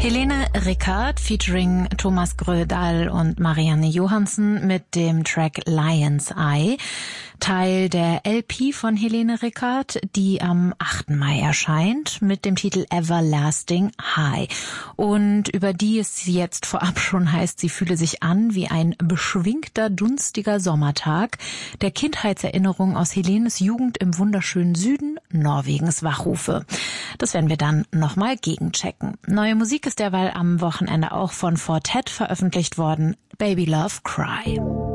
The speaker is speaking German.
Helene Ricard featuring Thomas Grödahl und Marianne Johansen mit dem Track Lion's Eye, Teil der LP von Helene Ricard, die am 8. Mai erscheint mit dem Titel Everlasting High. Und über die es jetzt vorab schon heißt, sie fühle sich an wie ein beschwingter, dunstiger Sommertag, der Kindheitserinnerung aus Helenes Jugend im wunderschönen Süden Norwegens wachrufe. Das werden wir dann nochmal gegenchecken. Neue Musik ist derweil am Wochenende auch von Fortet veröffentlicht worden, Baby Love Cry.